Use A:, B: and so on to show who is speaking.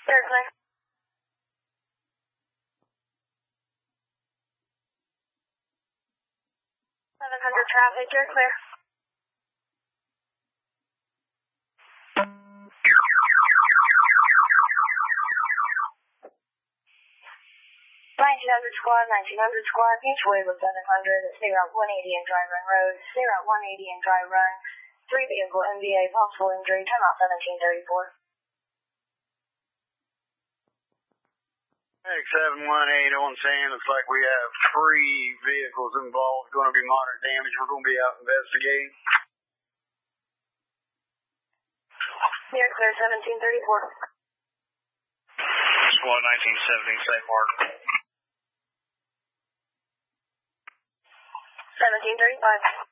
A: You're clear. 700 traffic, you're clear. Squad, 1900 squad, each way with 700, stay route 180 and dry run road, stay route 180 and dry run, 3 vehicle MVA, possible injury, time out 1734.
B: X718 on San, looks like we have 3 vehicles involved, going to be moderate damage, we're going to be out investigating.
A: You're clear, 1734.
C: Squad 1970, St. Mark.
A: 1735.